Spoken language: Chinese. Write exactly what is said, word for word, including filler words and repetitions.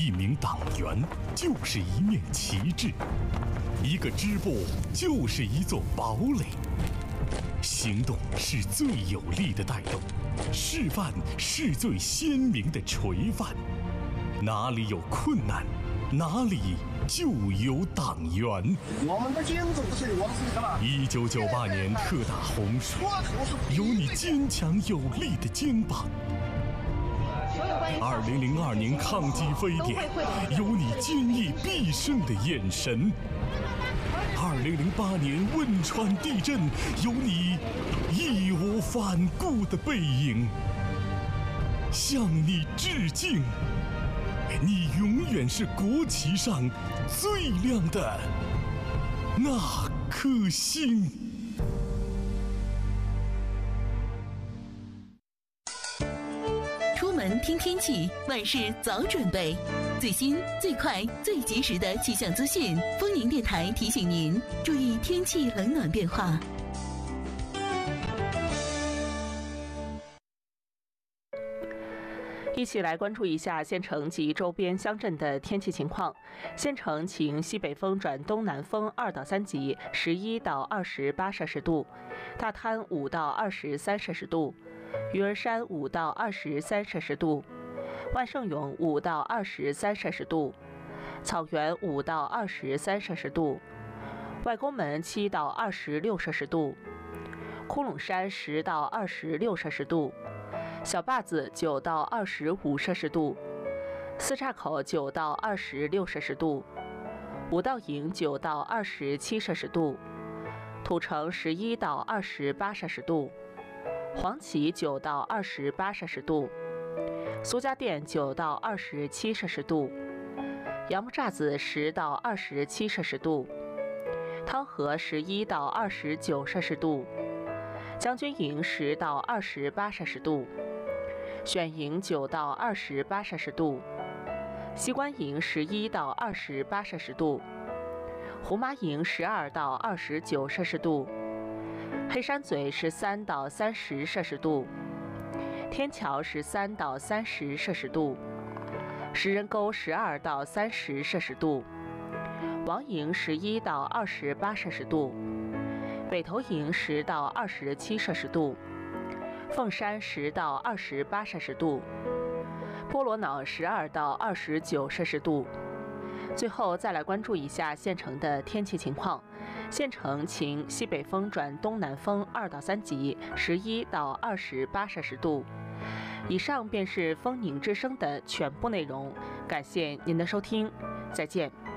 一名党员就是一面旗帜，一个支部就是一座堡垒。行动是最有力的带动，示范是最鲜明的垂范。哪里有困难，哪里就有党员。 我们的金主是我们是什么？ 一九九八年特大洪水，有你坚强有力的肩膀。二零零二年抗击非典，有你坚毅必胜的眼神。二零零八年汶川地震，有你义无反顾的背影。向你致敬，你永远是国旗上最亮的那颗星。 出门听天气，万事早准备。最新、最快、最及时的气象资讯，丰宁电台提醒您注意天气冷暖变化。 一起来关注一下县城及周边乡镇的天气情况。县城晴，西北风转东南风二到三级，十一到二十八摄氏度；大滩五到二十三摄氏度；鱼儿山五到二十三摄氏度；万盛永五到二十三摄氏度；草原五到二十三摄氏度；外公门七到二十六摄氏度；窟窿山十到二十六摄氏度；小坝子九到二十五摄氏度；四岔口九到二十六摄氏度；五道营九到二十七摄氏度；土城十一到二十八摄氏度；黄岐九到二十八摄氏度；苏家店九到二十七摄氏度；杨木栅子十到二十七摄氏度；汤河十一到二十九摄氏度；将军营十到二十八摄氏度；选营九到二十八摄氏度；西关营十一到二十八摄氏度；胡麻营十二到二十九摄氏度；黑山嘴十三到三十摄氏度；天桥十三到三十摄氏度；石人沟十二到三十摄氏度；王营十一到二十八摄氏度；北头营十到二十七摄氏度；凤山十到二十八摄氏度；波罗瑙十二到二十九摄氏度。最后再来关注一下县城的天气情况。县城晴，西北风转东南风二到三级，十一到二十八摄氏度。以上便是丰宁之声的全部内容，感谢您的收听，再见。